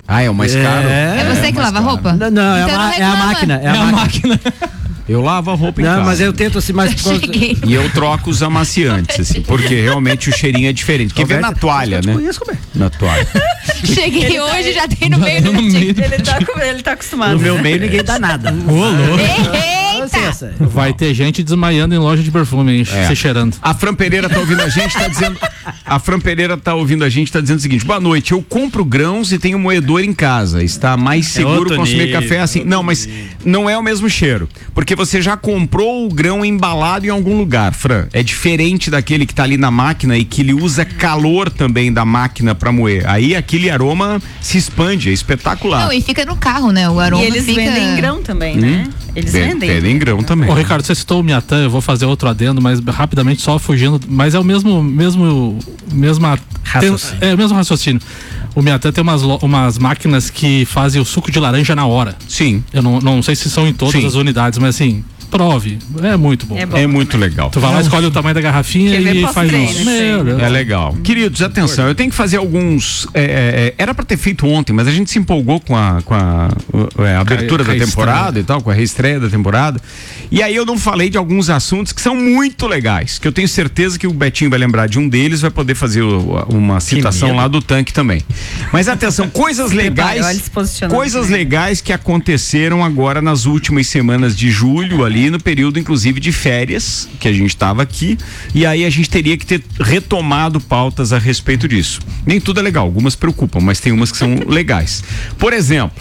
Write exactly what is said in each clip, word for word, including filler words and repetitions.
Ah, é o mais caro? É, é você que lava a roupa? Não, não, é, então a, não é a máquina. É a, É a máquina. Eu lavo a roupa em não, casa. mas eu tento assim mais. E eu troco os amaciantes, assim, porque realmente o cheirinho é diferente. Porque vem na toalha, né? Conheço, como é? Na toalha. Cheguei hoje, já tem no meio do meio. Ele tá, ele tá acostumado. No meu meio ninguém dá nada. Ô, louco. Eita! Vai ter gente desmaiando em loja de perfume, hein? É. Se cheirando. A Fran Pereira tá ouvindo a gente, tá dizendo. A Fran Pereira tá ouvindo a gente, tá dizendo o seguinte: boa noite, eu compro grãos e tenho moedor em casa. Está mais seguro outro consumir nível, café assim. Não, mas não é o mesmo cheiro. Porque você já comprou o grão embalado em algum lugar, Fran. É diferente daquele que tá ali na máquina e que ele usa calor também da máquina pra moer. Aí aquele aroma se expande, é espetacular. Não, e fica no carro, né? O aroma E eles fica... vendem grão também, né? Eles Vem- vendem. Vendem grão também. Ô, Ricardo, você citou o Miatan, eu vou fazer outro adendo, mas rapidamente só fugindo, mas é o mesmo, mesmo, mesma, Raciocínio. tem, é o mesmo raciocínio. O Miatan tem umas, lo- umas máquinas que fazem o suco de laranja na hora. Sim. Eu não, não sei se são em todas Sim. as unidades, mas assim, prove, é muito bom. É bom. É muito legal. Tu vai lá, escolhe o tamanho da garrafinha Quer ver e faz pós-treino, isso. sim. Meu Deus. É legal. Queridos, atenção, eu tenho que fazer alguns. é, é, era pra ter feito ontem, mas a gente se empolgou com a, com a, o- é, a abertura Com a da temporada reestreia. e tal, com a reestreia da temporada. E aí eu não falei de alguns assuntos que são muito legais, que eu tenho certeza que o Betinho vai lembrar de um deles, vai poder fazer o- uma citação medo. lá do tanque também. Mas atenção, coisas legais. olha ele se posicionando. Coisas legais que aconteceram agora nas últimas semanas de julho, ali no período, inclusive, de férias, que a gente estava aqui, e aí a gente teria que ter retomado pautas a respeito disso. Nem tudo é legal, algumas preocupam, mas tem umas que são legais. Por exemplo,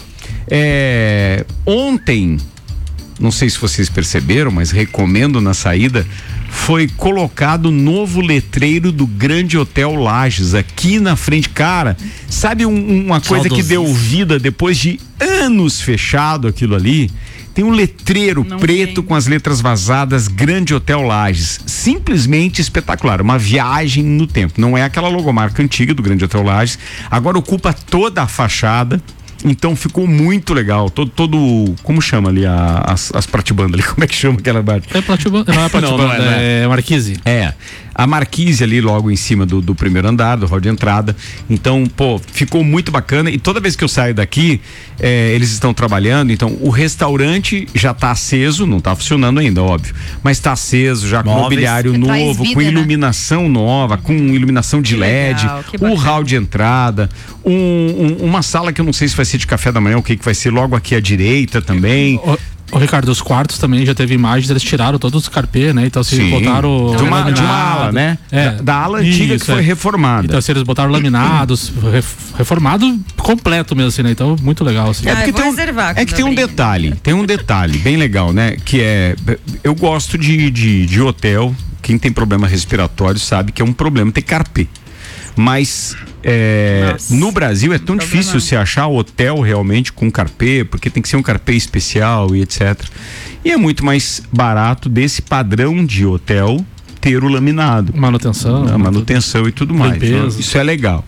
é, ontem, não sei se vocês perceberam, mas recomendo na saída, foi colocado novo letreiro do Grande Hotel Lages aqui na frente. Cara, sabe um- uma coisa que deu vida depois de anos fechado aquilo ali? Tem um letreiro Não preto tem. com as letras vazadas, Grande Hotel Lages. Simplesmente espetacular, uma viagem no tempo. Não é aquela logomarca antiga do Grande Hotel Lages. Agora ocupa toda a fachada. Então ficou muito legal. Todo, todo como chama ali a- as, as pratibandas ali? Como é que chama aquela parte? É platibanda, não é platibanda, Não, não é, não é. é marquise. É, a marquise ali logo em cima do, do primeiro andar, do hall de entrada. Então, pô, ficou muito bacana. E toda vez que eu saio daqui, é, eles estão trabalhando. Então, o restaurante já tá aceso, não tá funcionando ainda, óbvio. Mas tá aceso, já com Móveis. mobiliário Traz novo, vida, com né? iluminação nova, com iluminação de Que L E D, legal, que o bacana. hall de entrada, um- um- uma sala que eu não sei se vai ser de café da manhã, o que que vai ser logo aqui à direita também. Ô, ô, Ricardo, os quartos também já teve imagens, eles tiraram todos os carpê, né? Então se Sim. botaram De uma- de uma laminado, ala, né? É, Da- da ala antiga que foi reformada. Então se eles botaram laminados, ref- reformado completo mesmo assim, né? Então muito legal assim. Ah, porque eu vou tem um, reservar é quando que tem um abrir. detalhe, tem um detalhe bem legal, né? Que é, eu gosto de, de, de hotel, quem tem problema respiratório sabe que é um problema ter carpê. Mas é, Nossa, no Brasil é tão um difícil problemão. se achar hotel realmente com carpê, porque tem que ser um carpê especial e etcétera. E é muito mais barato desse padrão de hotel ter o laminado. Manutenção. A manutenção e tudo mais. Limpeza. Então, isso é legal.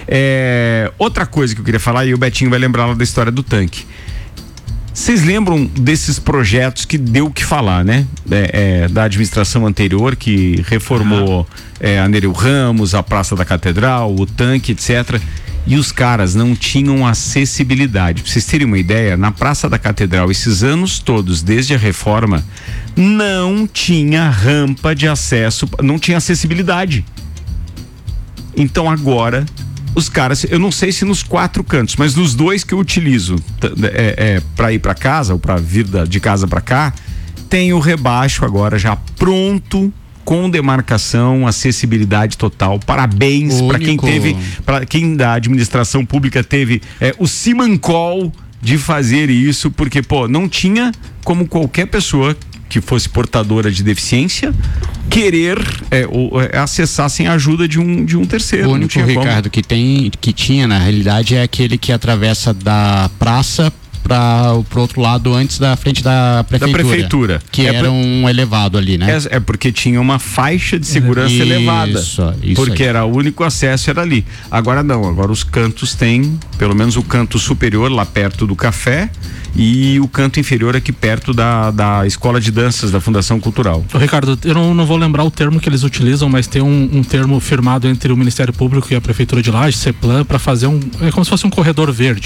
É, outra coisa que eu queria falar, e o Betinho vai lembrar lá da história do tanque. Vocês lembram desses projetos que deu o que falar, né? É, é, da administração anterior, que reformou é, a Nereu Ramos, a Praça da Catedral, o tanque, etcétera. E os caras não tinham acessibilidade. Pra vocês terem uma ideia, na Praça da Catedral, esses anos todos, desde a reforma, não tinha rampa de acesso, não tinha acessibilidade. Então agora os caras, eu não sei se nos quatro cantos, mas nos dois que eu utilizo t- é, é, para ir para casa ou para vir da- de casa para cá, tem o rebaixo agora já pronto, com demarcação, acessibilidade total. Parabéns O para quem único- teve, para quem da administração pública teve é, o Simancol de fazer isso, porque pô, não tinha como qualquer pessoa que fosse portadora de deficiência querer é, ou, é, acessar sem a ajuda de um, de um terceiro. O Não único, tinha como. Ricardo, que tem, que tinha na realidade é aquele que atravessa da praça para o outro lado antes da frente da prefeitura. Da prefeitura. Que É era por- um elevado ali, né? É, é porque tinha uma faixa de segurança Isso, elevada. isso porque aí. era o único acesso era ali. Agora não, agora os cantos têm, pelo menos o canto superior lá perto do café e o canto inferior aqui perto da, da escola de danças da Fundação Cultural. Ô, Ricardo, eu não, não vou lembrar o termo que eles utilizam, mas tem um, um termo firmado entre o Ministério Público e a Prefeitura de Lages, CEPLAN, para fazer um, é como se fosse um corredor verde.